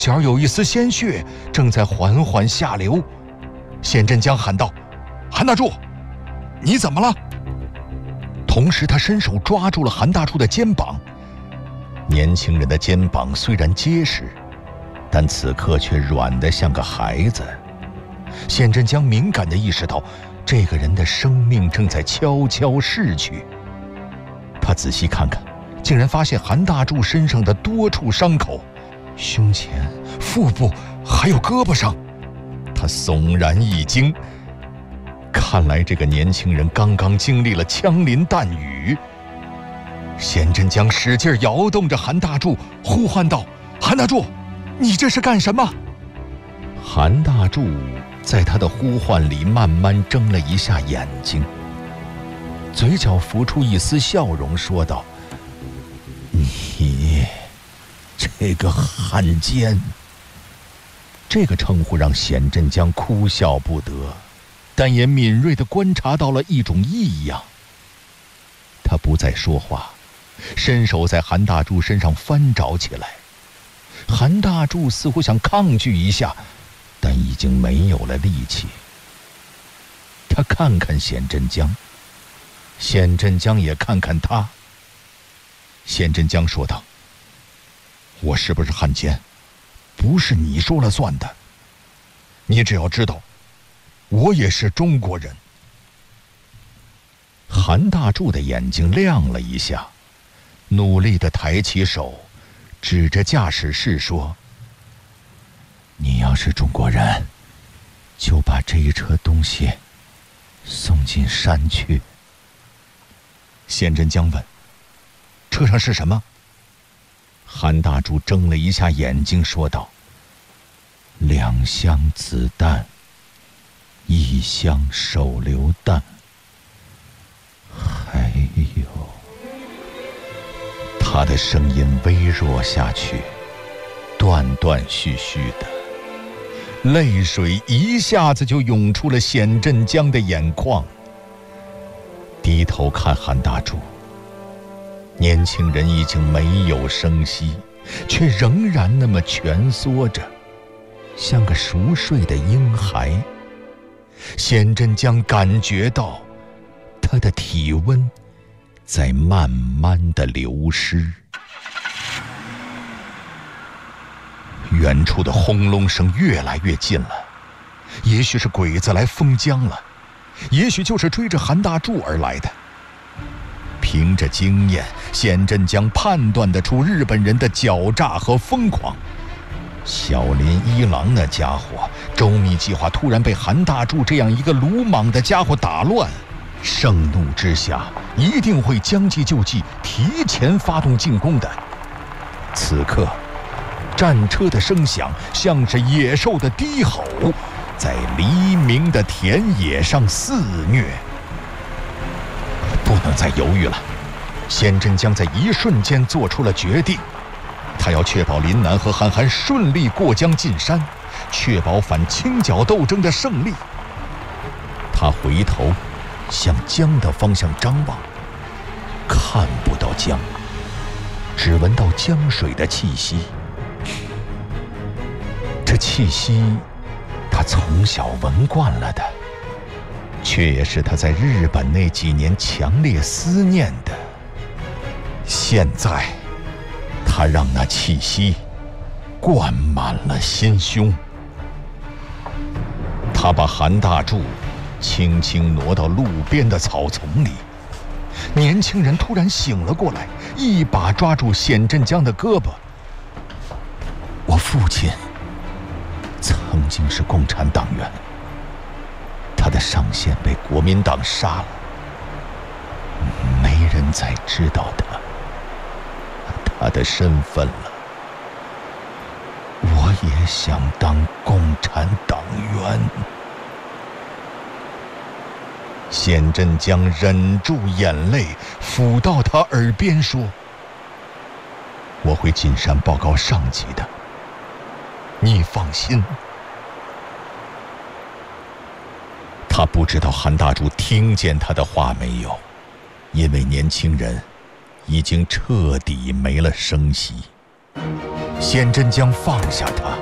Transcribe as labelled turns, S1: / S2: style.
S1: 角有一丝鲜血正在缓缓下流。谢振江喊道：“韩大柱，你怎么了？”同时他伸手抓住了韩大柱的肩膀。年轻人的肩膀虽然结实，但此刻却软得像个孩子。谢振江敏感地意识到，这个人的生命正在悄悄逝去。他仔细看看，竟然发现韩大柱身上的多处伤口，胸前、腹部还有胳膊上。他悚然一惊，看来这个年轻人刚刚经历了枪林弹雨。谢振江使劲摇动着韩大柱，呼唤道：“韩大柱，你这是干什么？”韩大柱在他的呼唤里慢慢睁了一下眼睛，嘴角浮出一丝笑容，说道：“你这个汉奸。”这个称呼让谢振江哭笑不得，但也敏锐地观察到了一种异样。他不再说话，伸手在韩大柱身上翻找起来。韩大柱似乎想抗拒一下，但已经没有了力气。他看看谢振江，谢振江也看看他。谢振江说道：“我是不是汉奸，不是你说了算的。你只要知道，我也是中国人。”韩大柱的眼睛亮了一下，努力地抬起手，指着驾驶室说：“你要是中国人，就把这一车东西送进山去。”谢振江问：“车上是什么？”韩大柱睁了一下眼睛，说道：“2箱子弹，1箱手榴弹，还有……”他的声音微弱下去，断断续续的，泪水一下子就涌出了谢振江的眼眶。低头看韩大柱，年轻人已经没有声息，却仍然那么蜷缩着，像个熟睡的婴孩。谢振江感觉到他的体温在慢慢的流失。远处的轰隆声越来越近了，也许是鬼子来封疆了，也许就是追着韩大柱而来的。凭着经验，谢振江判断得出日本人的狡诈和疯狂。小林一郎那家伙，周密计划突然被韩大柱这样一个鲁莽的家伙打乱，盛怒之下一定会将计就计，提前发动进攻的。此刻战车的声响像是野兽的低吼，在黎明的田野上肆虐。不能再犹豫了，谢振江在一瞬间做出了决定。他要确保林南和韩寒顺利过江进山，确保反清剿斗争的胜利。他回头向江的方向张望，看不到江，只闻到江水的气息。这气息他从小闻惯了的，却也是他在日本那几年强烈思念的。现在他让那气息灌满了心胸。他把韩大柱轻轻挪到路边的草丛里。年轻人突然醒了过来，一把抓住谢振江的胳膊。我父亲曾经是共产党员，他的上线被国民党杀了，没人再知道他的身份了。我也想当共产党员。谢振江忍住眼泪，抚到他耳边说：“我会进山报告上级的，你放心。”他不知道韩大柱听见他的话没有，因为年轻人已经彻底没了声息。 鲜真将放下他。